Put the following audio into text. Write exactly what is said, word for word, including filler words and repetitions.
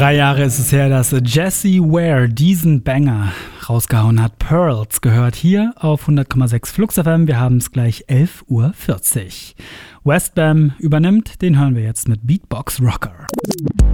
Drei Jahre ist es her, dass Jessie Ware diesen Banger rausgehauen hat. Pearls gehört hier auf hundert Komma sechs Flux F M. Wir haben es gleich elf Uhr vierzig. Westbam übernimmt, den hören wir jetzt mit Beatbox Rocker.